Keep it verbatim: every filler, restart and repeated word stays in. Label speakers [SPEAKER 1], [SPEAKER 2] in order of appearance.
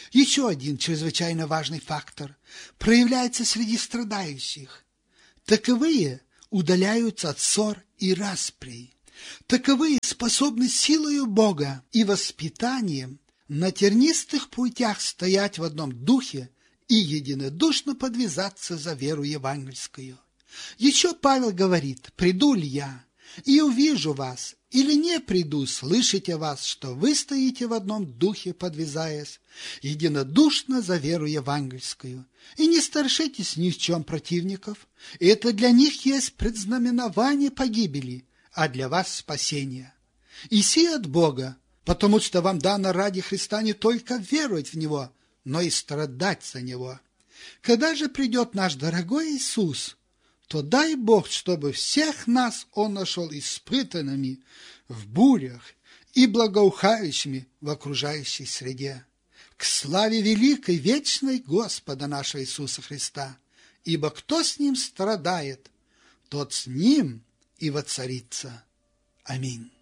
[SPEAKER 1] Еще один чрезвычайно важный фактор проявляется среди страдающих. Таковые удаляются от ссор и расприй. Таковые способны силою Бога и воспитанием на тернистых путях стоять в одном духе и единодушно подвязаться за веру евангельскую. Еще Павел говорит: «Приду ли я, и увижу вас, или не приду, слышите вас, что вы стоите в одном духе, подвязаясь, единодушно за веру евангельскую, и не страшитесь ни в чем противников, и это для них есть предзнаменование погибели, а для вас спасение. И сие от Бога, потому что вам дано ради Христа не только веровать в Него, но и страдать за Него. Когда же придет наш дорогой Иисус, то дай Бог, чтобы всех нас Он нашел испытанными в бурях и благоухающими в окружающей среде. К славе великой, вечной Господа нашего Иисуса Христа, ибо кто с Ним страдает, тот с Ним и воцарится. Аминь».